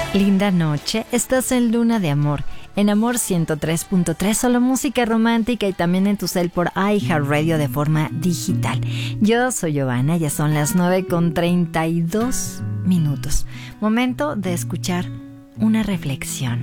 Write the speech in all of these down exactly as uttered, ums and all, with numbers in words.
Linda noche, estás en Luna de Amor, en Amor ciento tres punto tres, solo música romántica y también en tu cel por iHeartRadio de forma digital. Yo soy Giovanna, ya son las nueve con treinta y dos minutos. Momento de escuchar una reflexión.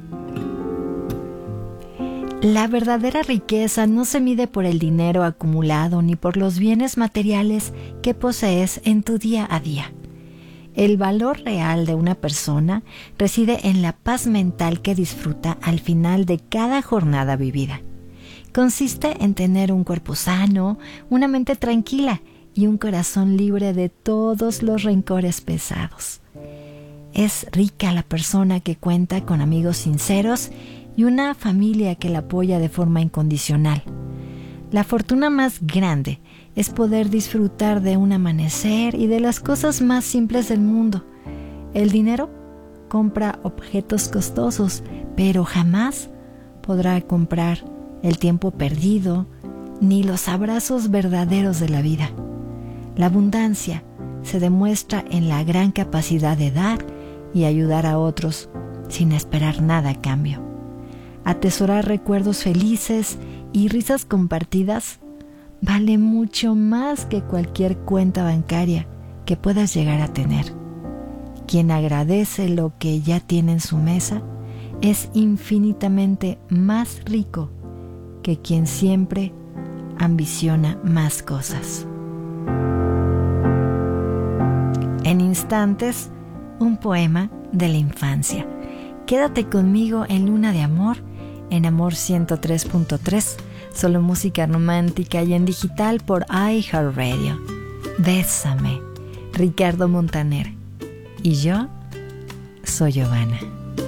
La verdadera riqueza no se mide por el dinero acumulado ni por los bienes materiales que posees en tu día a día. El valor real de una persona reside en la paz mental que disfruta al final de cada jornada vivida. Consiste en tener un cuerpo sano, una mente tranquila y un corazón libre de todos los rencores pesados. Es rica la persona que cuenta con amigos sinceros y una familia que la apoya de forma incondicional. La fortuna más grande es poder disfrutar de un amanecer y de las cosas más simples del mundo. El dinero compra objetos costosos, pero jamás podrá comprar el tiempo perdido ni los abrazos verdaderos de la vida. La abundancia se demuestra en la gran capacidad de dar y ayudar a otros sin esperar nada a cambio. Atesorar recuerdos felices y risas compartidas vale mucho más que cualquier cuenta bancaria que puedas llegar a tener. Quien agradece lo que ya tiene en su mesa es infinitamente más rico que quien siempre ambiciona más cosas. En instantes, un poema de la infancia. Quédate conmigo en Luna de Amor, en Amor ciento tres punto tres, solo música romántica y en digital por iHeartRadio. Bésame, Ricardo Montaner. Y yo soy Giovanna.